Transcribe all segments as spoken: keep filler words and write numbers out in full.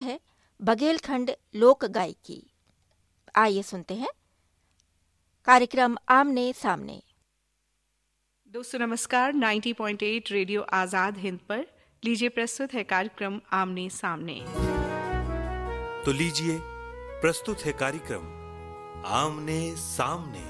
है बघेलखंड लोक गायकी। आइए सुनते हैं कार्यक्रम आमने सामने। दोस्तों नमस्कार, नब्बे पॉइंट आठ रेडियो आजाद हिंद पर लीजिए प्रस्तुत है कार्यक्रम आमने सामने। तो लीजिए प्रस्तुत है कार्यक्रम आमने सामने।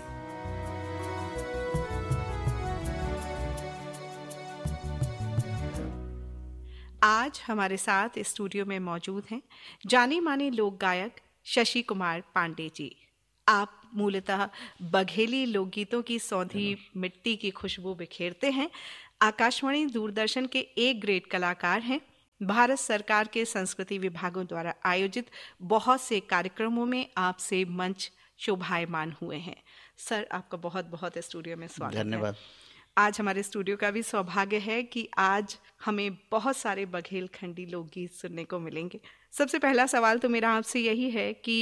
आज हमारे साथ स्टूडियो में मौजूद हैं जाने माने लोक गायक शशि कुमार पांडे जी। आप मूलतः बघेली लोकगीतों की सौंधी मिट्टी की खुशबू बिखेरते हैं। आकाशवाणी दूरदर्शन के एक ग्रेड कलाकार हैं। भारत सरकार के संस्कृति विभागों द्वारा आयोजित बहुत से कार्यक्रमों में आपसे मंच शोभायमान हुए हैं। सर, आपका बहुत बहुत स्टूडियो में स्वागत है। धन्यवाद। आज हमारे स्टूडियो का भी सौभाग्य है कि आज हमें बहुत सारे बघेलखंडी लोकगीत सुनने को मिलेंगे। सबसे पहला सवाल तो मेरा आपसे यही है कि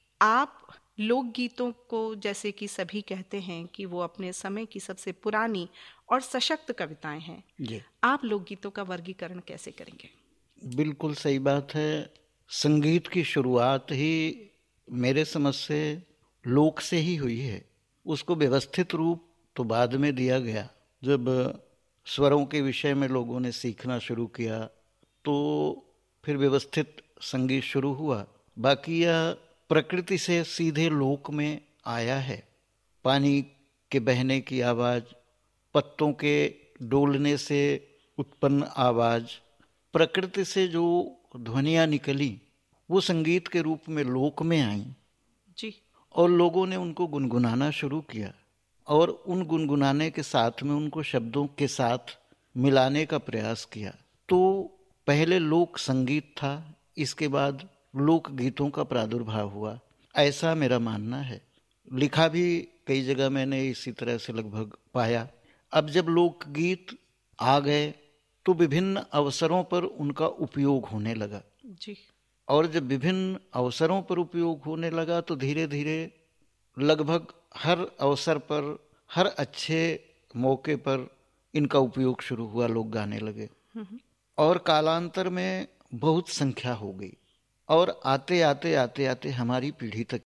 आप लोकगीतों को, जैसे कि सभी कहते हैं कि वो अपने समय की सबसे पुरानी और सशक्त कविताएं हैं, जी, आप लोकगीतों का वर्गीकरण कैसे करेंगे? बिल्कुल सही बात है। संगीत की शुरुआत ही मेरे समझ से लोक से ही हुई है। उसको व्यवस्थित रूप तो बाद में दिया गया। जब स्वरों के विषय में लोगों ने सीखना शुरू किया तो फिर व्यवस्थित संगीत शुरू हुआ। बाकी यह प्रकृति से सीधे लोक में आया है। पानी के बहने की आवाज़, पत्तों के डोलने से उत्पन्न आवाज़, प्रकृति से जो ध्वनियाँ निकली वो संगीत के रूप में लोक में आई जी, और लोगों ने उनको गुनगुनाना शुरू किया और उन गुनगुनाने के साथ में उनको शब्दों के साथ मिलाने का प्रयास किया। तो पहले लोक संगीत था, इसके बाद लोक गीतों का प्रादुर्भाव हुआ, ऐसा मेरा मानना है। लिखा भी कई जगह मैंने इसी तरह से लगभग पाया। अब जब लोकगीत आ गए तो विभिन्न अवसरों पर उनका उपयोग होने लगा जी, और जब विभिन्न अवसरों पर उपयोग होने लगा तो धीरे धीरे लगभग हर अवसर पर, हर अच्छे मौके पर इनका उपयोग शुरू हुआ, लोग गाने लगे और कालांतर में बहुत संख्या हो गई और आते आते आते आते हमारी पीढ़ी तक